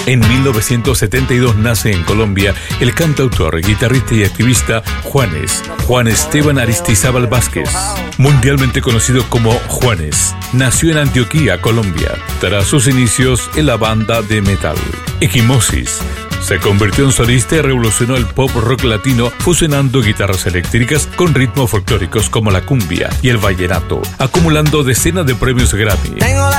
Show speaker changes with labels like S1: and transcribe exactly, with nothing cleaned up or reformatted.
S1: En mil novecientos setenta y dos nace en Colombia el cantautor, guitarrista y activista Juanes, Juan Esteban Aristizábal Vázquez, mundialmente conocido como Juanes. Nació en Antioquia, Colombia, tras sus inicios en la banda de metal Equimosis. Se convirtió en solista y revolucionó el pop rock latino fusionando guitarras eléctricas con ritmos folclóricos como la cumbia y el vallenato, acumulando decenas de premios Grammy.